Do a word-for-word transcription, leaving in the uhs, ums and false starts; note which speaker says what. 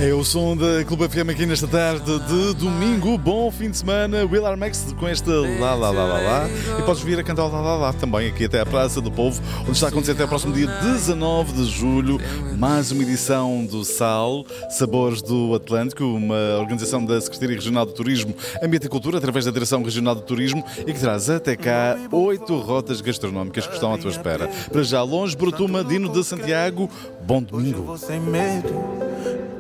Speaker 1: É o som da Clube F M aqui nesta tarde de domingo. Bom fim de semana. Will Armax com este lá, lá, lá, lá, lá. E podes vir a cantar lá, lá, lá também aqui até à Praça do Povo, onde está a acontecer até o próximo dia dezanove de julho. Mais uma edição do S A L, Sabores do Atlântico, uma organização da Secretaria Regional de Turismo, Ambiente e Cultura, através da Direção Regional de Turismo, e que traz até cá oito rotas gastronómicas que estão à tua espera. Para já, longe, Brutuma, Dino de Santiago. Bom domingo.